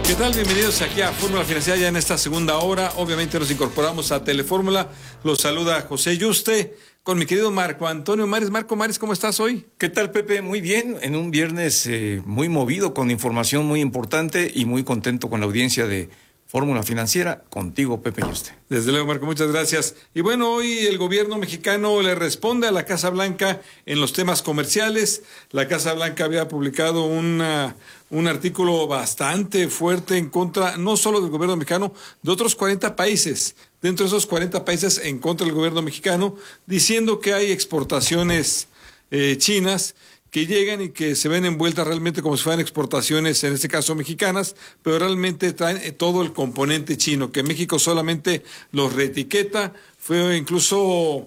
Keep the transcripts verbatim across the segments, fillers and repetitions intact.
¿Qué tal? Bienvenidos aquí a Fórmula Financiera ya en esta segunda hora. Obviamente nos incorporamos a Telefórmula. Los saluda José Yuste con mi querido Marco Antonio Mares. Marco Mares, ¿cómo estás hoy? ¿Qué tal, Pepe? Muy bien, en un viernes eh, muy movido, con información muy importante y muy contento con la audiencia de Fórmula Financiera. Contigo, Pepe Yuste. Desde luego, Marco, muchas gracias. Y bueno, hoy el gobierno mexicano le responde a la Casa Blanca en los temas comerciales. La Casa Blanca había publicado una, un artículo bastante fuerte en contra, no solo del gobierno mexicano, de otros cuarenta países. Dentro de esos cuarenta países en contra del gobierno mexicano, diciendo que hay exportaciones eh, chinas que llegan y que se ven envueltas realmente como si fueran exportaciones, en este caso mexicanas, pero realmente traen todo el componente chino, que México solamente los reetiqueta. Fue incluso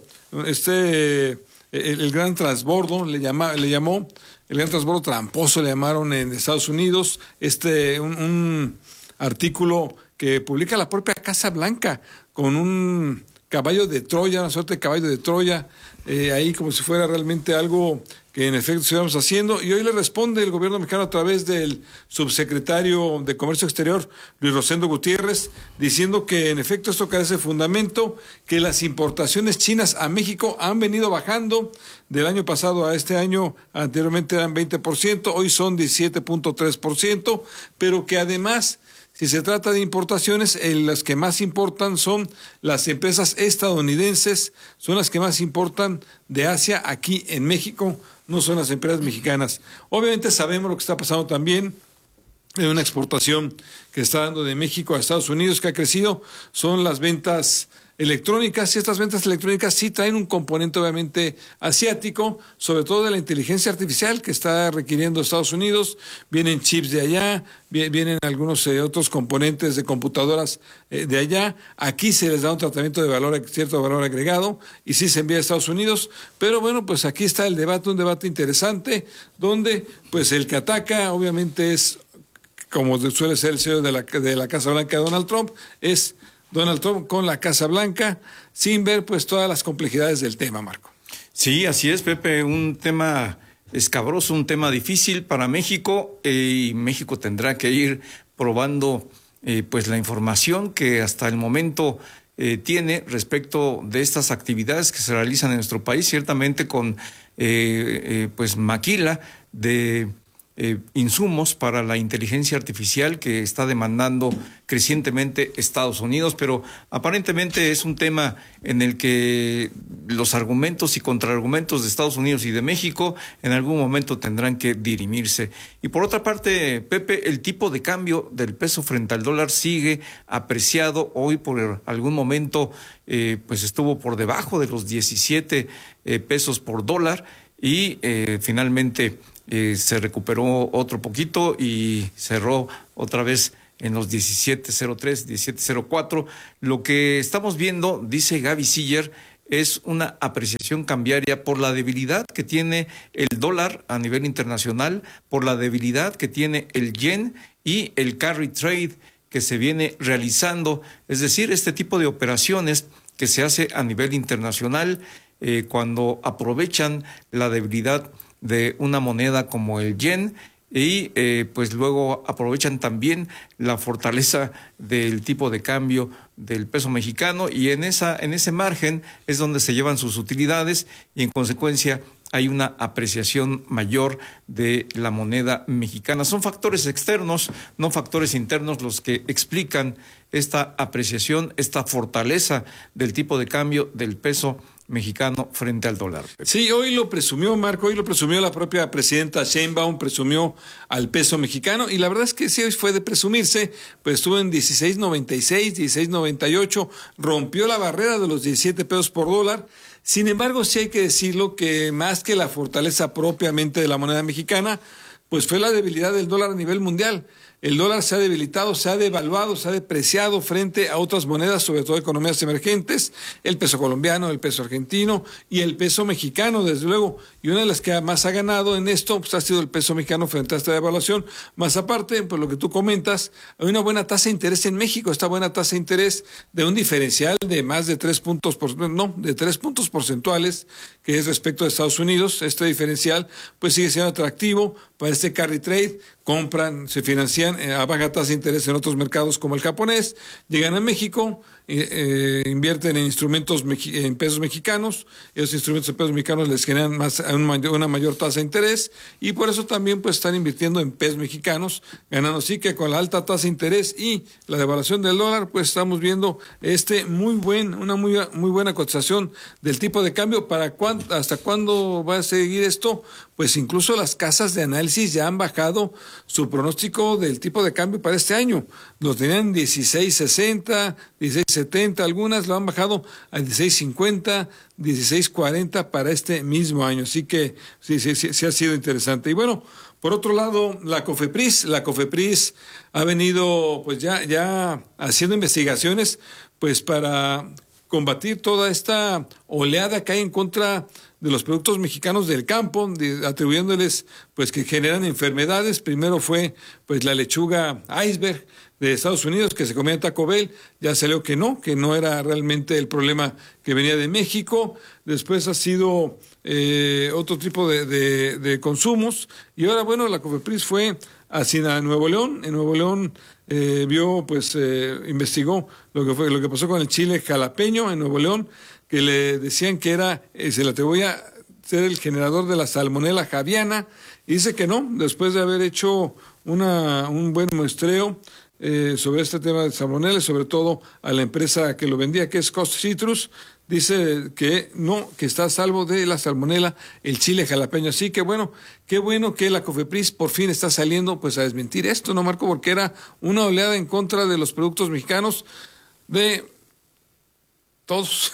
este el, el gran transbordo, le, llama, le llamó, el gran transbordo tramposo le llamaron en Estados Unidos, este un, un artículo que publica la propia Casa Blanca con un caballo de Troya, una suerte de caballo de Troya, eh, ahí como si fuera realmente algo que en efecto estuviéramos haciendo. Y hoy le responde el gobierno mexicano a través del subsecretario de Comercio Exterior, Luis Rosendo Gutiérrez, diciendo que en efecto esto carece de fundamento, que las importaciones chinas a México han venido bajando del año pasado a este año. Anteriormente eran veinte por ciento, hoy son diecisiete punto tres por ciento, pero que además, si se trata de importaciones, eh, las que más importan son las empresas estadounidenses, son las que más importan de Asia aquí en México, no son las empresas mexicanas. Obviamente sabemos lo que está pasando también en una exportación que está dando de México a Estados Unidos, que ha crecido, son las ventas electrónicas, y estas ventas electrónicas sí traen un componente obviamente asiático, sobre todo de la inteligencia artificial que está requiriendo Estados Unidos. Vienen chips de allá, vienen algunos eh, otros componentes de computadoras eh, de allá. Aquí se les da un tratamiento de valor, cierto valor agregado, y sí se envía a Estados Unidos. Pero bueno, pues aquí está el debate, un debate interesante, donde pues el que ataca obviamente es, como suele ser el C E O de la, de la Casa Blanca, Donald Trump, es Donald Trump con la Casa Blanca, sin ver pues todas las complejidades del tema, Marco. Sí, así es, Pepe, un tema escabroso, un tema difícil para México, eh, y México tendrá que ir probando eh, pues la información que hasta el momento eh, tiene respecto de estas actividades que se realizan en nuestro país, ciertamente con eh, eh, pues maquila de Eh, insumos para la inteligencia artificial que está demandando crecientemente Estados Unidos, pero aparentemente es un tema en el que los argumentos y contraargumentos de Estados Unidos y de México en algún momento tendrán que dirimirse. Y por otra parte, Pepe, el tipo de cambio del peso frente al dólar sigue apreciado. Hoy por algún momento eh, pues estuvo por debajo de los diecisiete eh, pesos por dólar y eh, finalmente Eh, se recuperó otro poquito y cerró otra vez en los diecisiete cero tres, diecisiete cero cuatro. Lo que estamos viendo, dice Gaby Siller, es una apreciación cambiaria por la debilidad que tiene el dólar a nivel internacional, por la debilidad que tiene el yen y el carry trade que se viene realizando, es decir, este tipo de operaciones que se hace a nivel internacional eh, cuando aprovechan la debilidad de una moneda como el yen y eh, pues luego aprovechan también la fortaleza del tipo de cambio del peso mexicano, y en esa en ese margen es donde se llevan sus utilidades y en consecuencia hay una apreciación mayor de la moneda mexicana. Son factores externos, no factores internos, los que explican esta apreciación, esta fortaleza del tipo de cambio del peso mexicano frente al dólar. Sí, hoy lo presumió, Marco, hoy lo presumió la propia presidenta Sheinbaum, presumió al peso mexicano, y la verdad es que sí, hoy fue de presumirse, pues estuvo en dieciséis noventa y seis, dieciséis noventa y ocho, rompió la barrera de los diecisiete pesos por dólar. Sin embargo, sí hay que decirlo que más que la fortaleza propiamente de la moneda mexicana, pues fue la debilidad del dólar a nivel mundial. El dólar se ha debilitado, se ha devaluado, se ha depreciado frente a otras monedas, sobre todo economías emergentes, el peso colombiano, el peso argentino y el peso mexicano, desde luego. Y una de las que más ha ganado en esto pues, ha sido el peso mexicano frente a esta devaluación. Más aparte, por lo que tú comentas, hay una buena tasa de interés en México, esta buena tasa de interés de un diferencial de más de tres puntos, por, no, de tres puntos porcentuales, que es respecto a Estados Unidos. Este diferencial pues sigue siendo atractivo para este carry trade, compran, se financian eh, a baja tasa de interés en otros mercados como el japonés, llegan a México, eh, eh, invierten en instrumentos en pesos mexicanos, esos instrumentos en pesos mexicanos les generan más, un mayor, una mayor tasa de interés y por eso también pues están invirtiendo en pesos mexicanos, ganando así que con la alta tasa de interés y la devaluación del dólar pues estamos viendo este muy buen, una muy, muy buena cotización del tipo de cambio. ¿Para cuándo, hasta cuándo va a seguir esto? Pues incluso las casas de análisis ya han bajado su pronóstico del tipo de cambio para este año. Lo tenían dieciséis sesenta, dieciséis setenta, algunas lo han bajado a dieciséis cincuenta, dieciséis cuarenta para este mismo año. Así que sí, sí, sí, sí ha sido interesante. Y bueno, por otro lado, la COFEPRIS, la COFEPRIS ha venido pues ya, ya haciendo investigaciones pues para combatir toda esta oleada que hay en contra de los productos mexicanos del campo, de, atribuyéndoles pues que generan enfermedades. Primero fue pues la lechuga iceberg de Estados Unidos que se comía en Taco Bell, ya salió que no, que no era realmente el problema que venía de México. Después ha sido eh, otro tipo de, de, de consumos y ahora bueno, la COFEPRIS fue hacia Nuevo León. En Nuevo León eh, vio pues eh, investigó lo que fue lo que pasó con el chile jalapeño en Nuevo León, que le decían que era, eh, se le atribuía ser el generador de la salmonela javiana, y dice que no, después de haber hecho una, un buen muestreo eh, sobre este tema de salmonela, sobre todo a la empresa que lo vendía, que es Cost Citrus, dice que no, que está a salvo de la salmonela el chile jalapeño. Así que bueno, qué bueno que la COFEPRIS por fin está saliendo pues a desmentir esto, ¿no, Marco? Porque era una oleada en contra de los productos mexicanos de todos.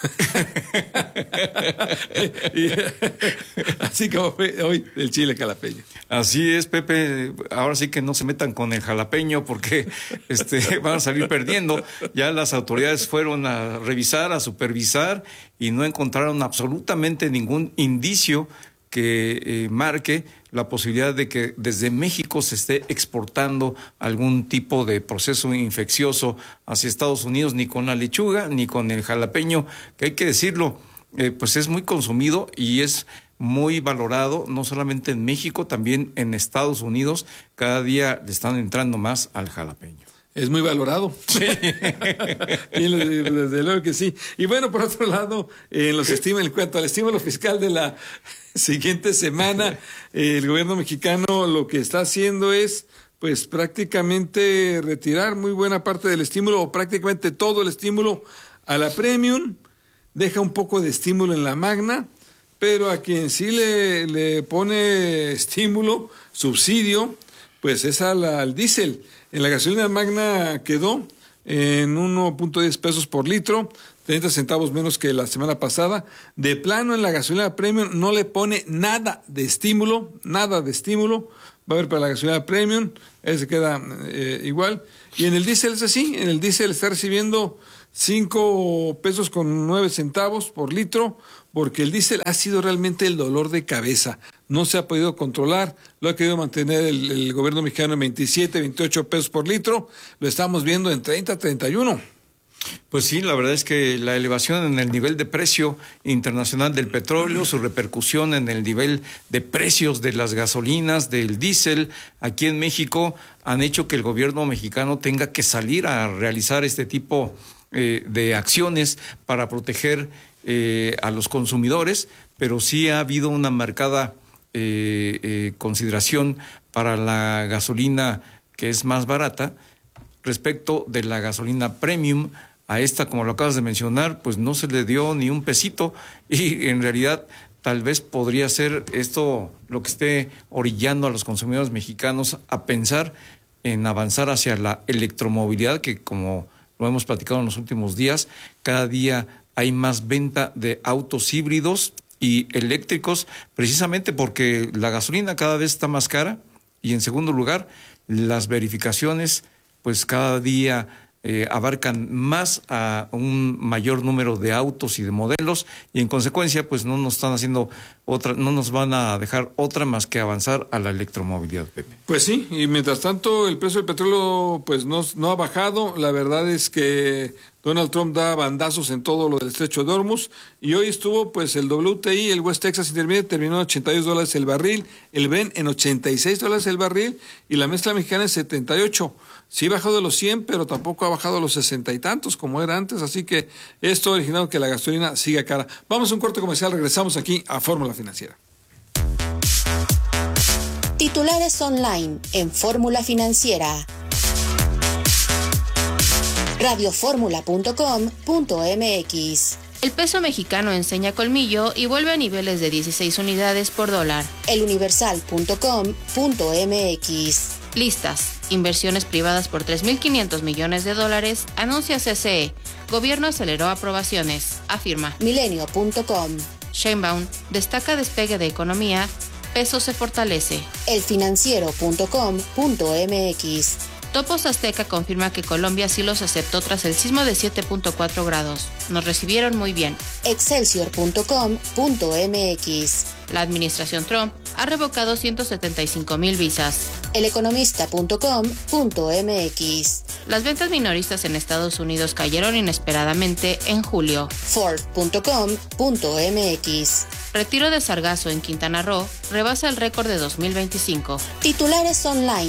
y, así como fue hoy el chile jalapeño. Así es, Pepe. Ahora sí que no se metan con el jalapeño porque este, van a salir perdiendo. Ya las autoridades fueron a revisar, a supervisar y no encontraron absolutamente ningún indicio que eh, marque la posibilidad de que desde México se esté exportando algún tipo de proceso infeccioso hacia Estados Unidos, ni con la lechuga, ni con el jalapeño, que hay que decirlo, eh, pues es muy consumido y es muy valorado, no solamente en México, también en Estados Unidos. Cada día le están entrando más al jalapeño. Es muy valorado. Sí. Desde luego que sí. Y bueno, por otro lado, en los estima, en cuanto al estímulo fiscal de la siguiente semana, el gobierno mexicano lo que está haciendo es, pues, prácticamente retirar muy buena parte del estímulo, o prácticamente todo el estímulo a la Premium, deja un poco de estímulo en la Magna, pero a quien sí le, le pone estímulo, subsidio, pues es al, al diésel. En la gasolina Magna quedó en uno punto diez pesos por litro, treinta centavos menos que la semana pasada. De plano, en la gasolina Premium no le pone nada de estímulo, nada de estímulo. Va a haber para la gasolina Premium, él se queda eh, igual. Y en el diésel es así, en el diésel está recibiendo cinco pesos con nueve centavos por litro, porque el diésel ha sido realmente el dolor de cabeza. No se ha podido controlar, lo ha querido mantener el, el gobierno mexicano en veintisiete, veintiocho pesos por litro, lo estamos viendo en treinta, treinta y uno. Pues sí, la verdad es que la elevación en el nivel de precio internacional del petróleo, su repercusión en el nivel de precios de las gasolinas, del diésel, aquí en México, han hecho que el gobierno mexicano tenga que salir a realizar este tipo eh, de acciones para proteger eh, a los consumidores, pero sí ha habido una marcada eh, eh, consideración para la gasolina que es más barata respecto de la gasolina premium. A esta, como lo acabas de mencionar, pues no se le dio ni un pesito y en realidad tal vez podría ser esto lo que esté orillando a los consumidores mexicanos a pensar en avanzar hacia la electromovilidad, que como lo hemos platicado en los últimos días, cada día hay más venta de autos híbridos y eléctricos, precisamente porque la gasolina cada vez está más cara y en segundo lugar, las verificaciones pues cada día eh, abarcan más a un mayor número de autos y de modelos y en consecuencia pues no nos están haciendo otra, no nos van a dejar otra más que avanzar a la electromovilidad, Pepe. Pues sí, y mientras tanto el precio del petróleo pues no, no ha bajado. La verdad es que Donald Trump da bandazos en todo lo del estrecho de Hormuz y hoy estuvo pues el W T I, el West Texas Intermediate, terminó en ochenta y dos dólares el barril, el Brent en ochenta y seis dólares el barril y la mezcla mexicana en setenta y ocho. Sí bajó de los cien, pero tampoco ha bajado a los sesenta y tantos como era antes, así que esto ha originado que la gasolina siga cara. Vamos a un corte comercial, regresamos aquí a Fórmula Financiera. Titulares online en Fórmula Financiera. radioformula punto com punto m x. El peso mexicano enseña colmillo y vuelve a niveles de dieciséis unidades por dólar. eluniversal punto com punto m x. Listas. Inversiones privadas por tres mil quinientos millones de dólares, anuncia C C E. Gobierno aceleró aprobaciones, afirma. milenio punto com. Sheinbaum destaca despegue de economía, peso se fortalece. elfinanciero punto com punto m x. Topos Azteca confirma que Colombia sí los aceptó tras el sismo de siete punto cuatro grados. Nos recibieron muy bien. excelsior punto com punto m x. La administración Trump ha revocado ciento setenta y cinco mil visas. eleconomista punto com punto m x. Las ventas minoristas en Estados Unidos cayeron inesperadamente en julio. ford punto com punto m x. Retiro de sargazo en Quintana Roo rebasa el récord de dos mil veinticinco. Titulares online